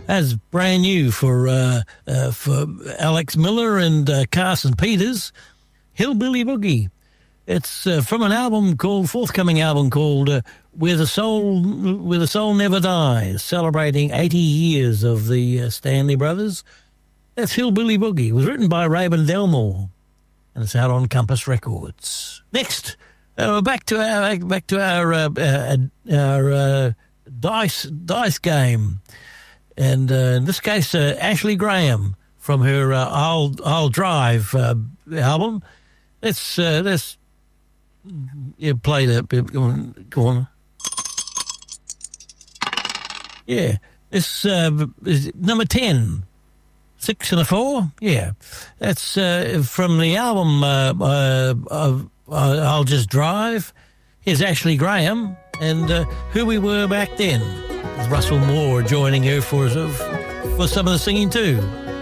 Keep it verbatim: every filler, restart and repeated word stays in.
That's brand new for uh, uh, for Alex Miller and uh, Carson Peters. Hillbilly Boogie. It's uh, from an album called, forthcoming album called uh, Where the Soul Where the Soul Never Dies, celebrating eighty years of the uh, Stanley Brothers. That's Hillbilly Boogie. It was written by Raven Delmore, and it's out on Compass Records. Next, uh, back to our back to our uh, uh, our uh, dice dice game, and uh, in this case, uh, Ashley Graham from her uh, I'll I'll Drive uh, album. Let's uh, let's yeah, play that. Go on, go on. Yeah, this uh, is number ten. Six and a four, yeah. That's uh, from the album uh, uh, uh, I'll Just Drive. Here's Ashley Graham and uh, Who We Were Back Then. With Russell Moore joining her for, for some of the singing too.